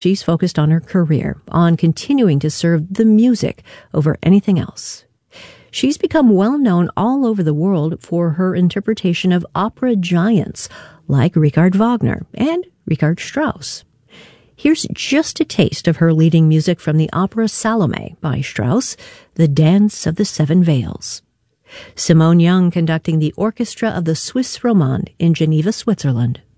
She's focused on her career, on continuing to serve the music over anything else. She's become well known all over the world for her interpretation of opera giants like Richard Wagner and Richard Strauss. Here's just a taste of her leading music from the opera Salome by Strauss, The Dance of the Seven Veils. Simone Young conducting the orchestra of the Swiss Romande in Geneva, Switzerland.